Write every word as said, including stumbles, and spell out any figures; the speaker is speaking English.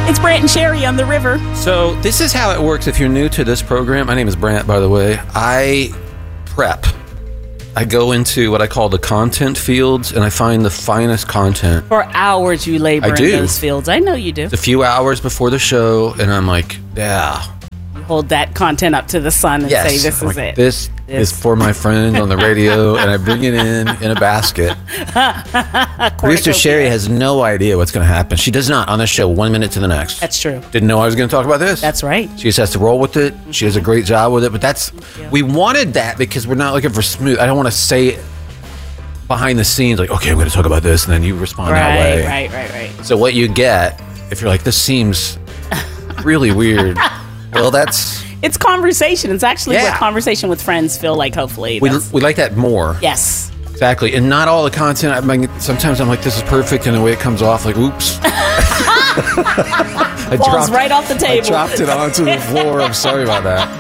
It's Brant and Sherry on the river. So this is how it works if you're new to this program. My name is Brant, by the way. I prep. I go into what I call the content fields, and I find the finest content. For hours you labor I do. in those fields. I know you do. A few hours before the show, and I'm like, yeah. You hold that content up to the sun and Yes. say, this I'm is like, it. This, This. is for my friend on the radio, and I bring it in in a basket. Producer Sherry has no idea what's going to happen. She does not on the show one minute to the next. That's true. Didn't know I was going to talk about this. That's right. She just has to roll with it. She does a great job with it. But that's, we wanted that because we're not looking for smooth. I don't want to say it behind the scenes like, okay, I'm going to talk about this, and then you respond Right, that way. right, right, right. So what you get, if you're like, this seems really weird, well, that's... It's conversation. It's actually Yeah. what conversation with friends feel like, hopefully. We, That's- we like that more. yes. Exactly. And not all the content, I mean, sometimes I'm like, this is perfect, and the way it comes off, like, oops. I Falls right off the table. I dropped it onto the floor. I'm sorry about that.